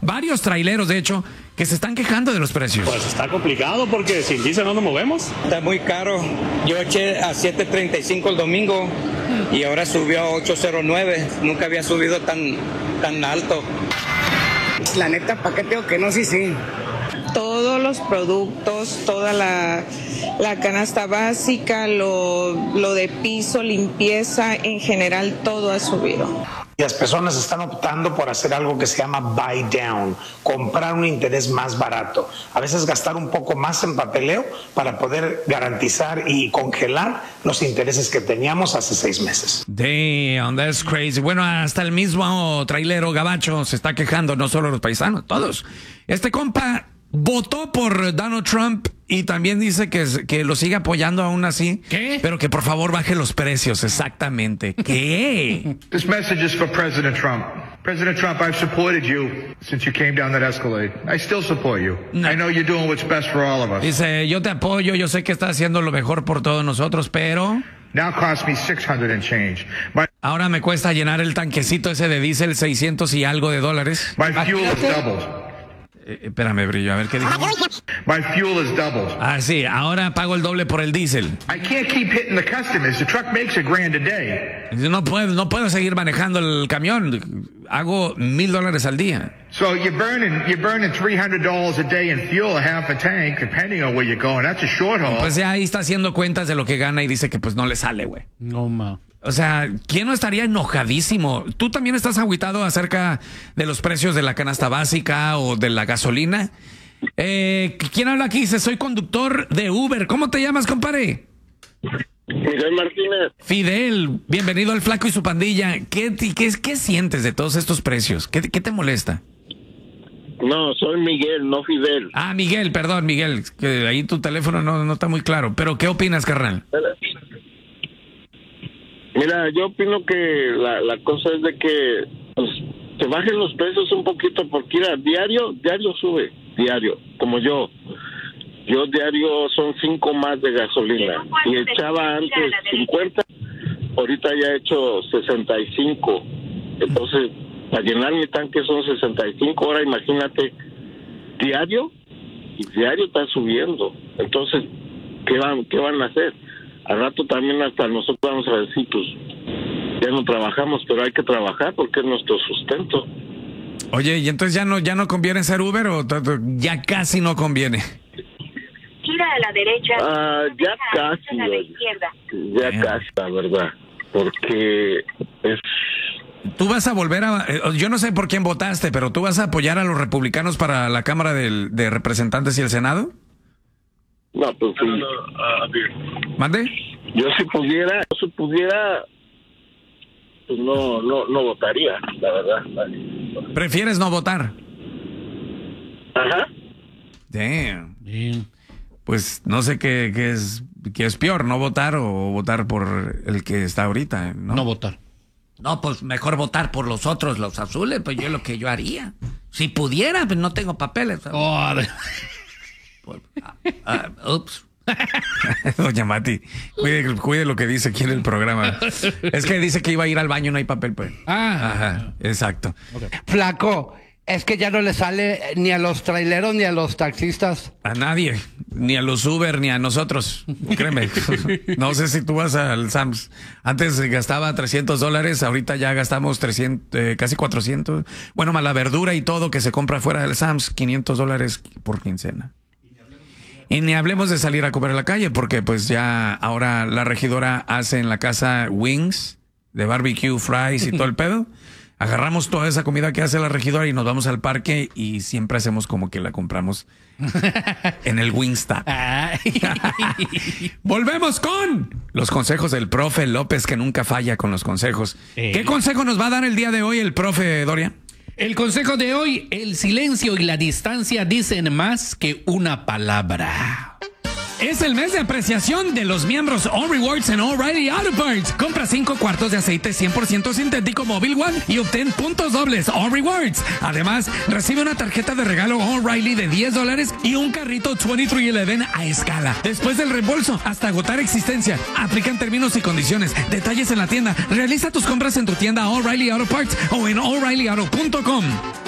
varios traileros, de hecho, que se están quejando de los precios. Pues está complicado porque sin diésel no nos movemos. Está muy caro. Yo eché a 7.35 el domingo y ahora subió a 8.09. Nunca había subido tan alto. La neta, ¿para qué tengo que no? Sí. Todos los productos, toda la canasta básica, lo de piso, limpieza, en general todo ha subido. Y las personas están optando por hacer algo que se llama buy down, comprar un interés más barato. A veces gastar un poco más en papeleo para poder garantizar y congelar los intereses que teníamos hace 6 meses. Damn, that's crazy. Bueno, hasta el mismo trailero gabacho se está quejando, no solo los paisanos, todos. Este compa votó por Donald Trump y también dice que lo sigue apoyando aún así. ¿Qué? Pero que por favor baje los precios, exactamente. ¿Qué? This message is for President Trump. President Trump, I've supported you since you came down that Escalade. I still support you. No. I know you're doing what's best for all of us. Dice, yo te apoyo, yo sé que estás haciendo lo mejor por todos nosotros, pero Now cost me $600 and change. ahora me cuesta llenar el tanquecito ese de diésel 600 y algo de dólares. My fuel has doubled. Espérame, Brillo, a ver qué dijo. My fuel has doubled. Ah, sí, ahora pago el doble por el diésel. I can't keep hitting the customers. The truck makes $1,000 a day. No puedo seguir manejando el camión. Hago $1,000 al día. So you're burning $300 a day in fuel, a half a tank, depending on where you're going. That's a short haul. Pues ya ahí está haciendo cuentas de lo que gana y dice que pues no le sale, güey. No, ma. O sea, ¿quién no estaría enojadísimo? ¿Tú también estás agüitado acerca de los precios de la canasta básica o de la gasolina? ¿Quién habla aquí? Dice, soy conductor de Uber. ¿Cómo te llamas, compadre? Fidel Martínez. Fidel, bienvenido al Flaco y su pandilla. ¿Qué sientes de todos estos precios? ¿Qué te molesta? No, soy Miguel, no Fidel. Ah, Miguel, perdón, Miguel. Que ahí tu teléfono no está muy claro. Pero, ¿qué opinas, carnal? Mira, yo opino que la cosa es de que pues, se bajen los precios un poquito porque mira, diario sube, diario, como yo diario son 5 más de gasolina y echaba antes 50, ahorita ya he hecho 65, entonces para llenar mi tanque son 65, ahora imagínate diario está subiendo, entonces ¿qué van a hacer? Al rato también hasta nosotros vamos a decir, pues, ya no trabajamos, pero hay que trabajar porque es nuestro sustento. Oye, ¿y entonces ya no conviene ser Uber o ya casi no conviene? Gira a la derecha. Ya casi. A la izquierda. Ya casi, la verdad. Porque es... Tú vas a volver yo no sé por quién votaste, pero ¿tú vas a apoyar a los republicanos para la Cámara de Representantes y el Senado? No, pues sí. ¿Mande? Yo si pudiera, pues no votaría, la verdad. ¿Prefieres no votar? Ajá. Damn. Bien. Pues no sé qué es peor, no votar o votar por el que está ahorita, ¿no? No votar. No, pues mejor votar por los otros, los azules, pues yo lo que yo haría. Si pudiera, pues no tengo papeles. Ups. Doña Mati, cuide lo que dice aquí en el programa. Es que dice que iba a ir al baño y no hay papel, pues. Ajá, exacto. Okay. Flaco, es que ya no le sale ni a los traileros ni a los taxistas. A nadie, ni a los Uber ni a nosotros, créeme. No sé si tú vas al Sam's. Antes gastaba $300, ahorita ya gastamos 300, casi 400. Bueno, más la verdura y todo que se compra fuera del Sam's, $500 por quincena. Y ni hablemos de salir a comer a la calle, porque pues ya ahora la regidora hace en la casa wings de barbecue, fries y todo el pedo. Agarramos toda esa comida que hace la regidora y nos vamos al parque y siempre hacemos como que la compramos en el Wingstop. Volvemos con los consejos del profe López, que nunca falla con los consejos. ¿Qué consejo nos va a dar el día de hoy el profe Doria? El consejo de hoy, el silencio y la distancia dicen más que una palabra. Es el mes de apreciación de los miembros All Rewards en O'Reilly Auto Parts. Compra 5 cuartos de aceite 100% sintético Móvil One y obtén puntos dobles All Rewards. Además, recibe una tarjeta de regalo O'Reilly de $10 y un carrito 2311 a escala. Después del reembolso, hasta agotar existencia. Aplican términos y condiciones. Detalles en la tienda. Realiza tus compras en tu tienda O'Reilly Auto Parts o en O'ReillyAuto.com.